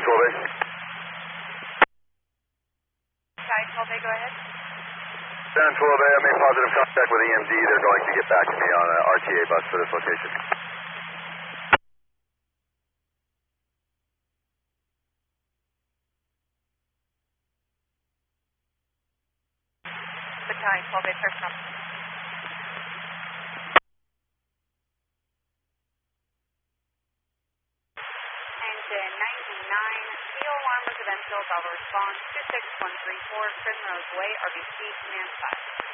12A. Side 12A, go ahead. San 12A, I made positive contact with EMD. They're going to get back to me on an RTA bus for this location. Battalion 12A, personnel. Engine 99, CO Alarm Residential, Bravo response 26134, Primrose Way, RBC, command 5.